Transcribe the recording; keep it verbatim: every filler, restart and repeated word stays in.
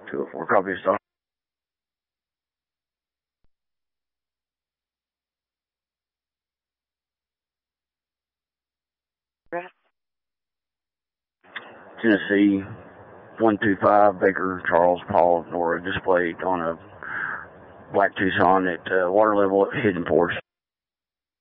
two oh four, copy stop. Tennessee, one two five, Baker, Charles, Paul, Nora, displayed on a black Tucson at uh, water level at Hidden Force.